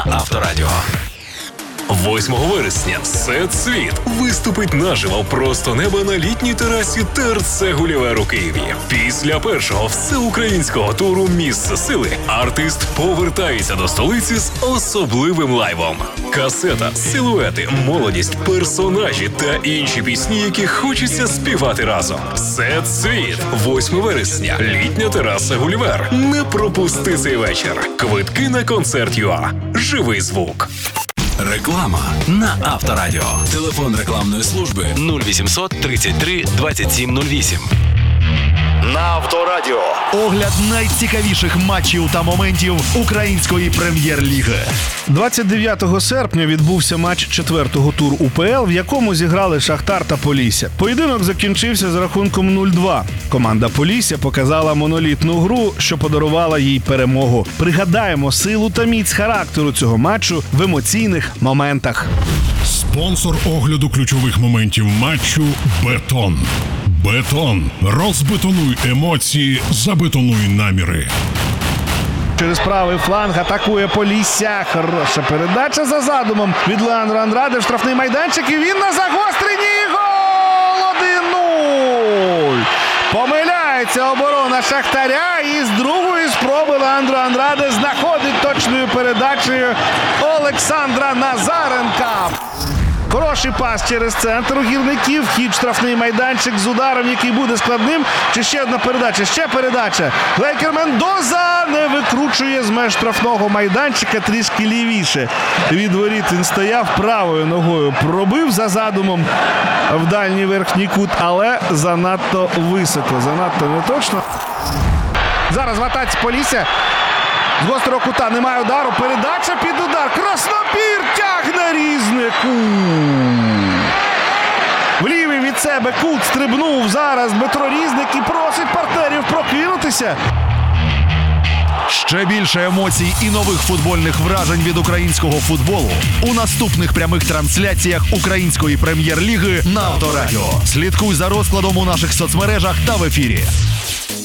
Авторадіо. 8 вересня «Всесвіт» виступить наживо просто неба на літній терасі ТРЦ «Гулівер» у Києві. Після першого всеукраїнського туру «Місце сили» артист повертається до столиці з особливим лайвом. Касета, силуети, молодість, персонажі та інші пісні, які хочеться співати разом. «Всесвіт» 8 вересня. Літня тераса «Гулівер». Не пропусти цей вечір. Квитки на концерт.ua. Живий звук. Реклама на Авторадіо. Телефон рекламної служби 0800 33 2708. На Авторадіо. Огляд найцікавіших матчів та моментів української прем'єр-ліги. 29 серпня відбувся матч 4-го туру УПЛ, в якому зіграли Шахтар та Полісся. Поєдинок закінчився з рахунком 0-2. Команда Полісся показала монолітну гру, що подарувала їй перемогу. Пригадаємо силу та міць характеру цього матчу в емоційних моментах. Спонсор огляду ключових моментів матчу «Бетон». «Бетон». Розбетонуй емоції, забетонуй наміри. Через правий фланг атакує Полісся. Хороша передача за задумом від Леандро Андраде в штрафний майданчик. І він на загостренні. Гол! 1-0! Помиляється оборона Шахтаря. І з другої спроби Леандро Андраде знаходить точною передачею Олександра Назаренка. Хороший пас через центр у гірників. Вхід в штрафний майданчик з ударом, який буде складним. Чи ще одна передача? Ще передача. Лекер Мендоза не викручує з меж штрафного майданчика, трішки лівіше. Від воріт він стояв, правою ногою пробив за задумом в дальній верхній кут, але занадто високо, занадто неточно. Зараз в атаці Полісся. З гострого кута немає удару. Передача під удар. Краснопір тягне Різнику. В лівий від себе кут стрибнув зараз Дмитро Різник і просить партнерів прокинутися. Ще більше емоцій і нових футбольних вражень від українського футболу у наступних прямих трансляціях української прем'єр-ліги на Авторадіо. Слідкуй за розкладом у наших соцмережах та в ефірі.